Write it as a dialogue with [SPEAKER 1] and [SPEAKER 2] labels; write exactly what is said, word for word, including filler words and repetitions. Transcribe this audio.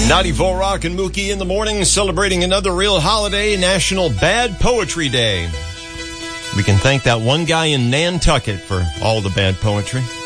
[SPEAKER 1] Naughty Volrock and Mookie in the morning, celebrating another real holiday, National Bad Poetry Day. We can thank that one guy in Nantucket for all the bad poetry.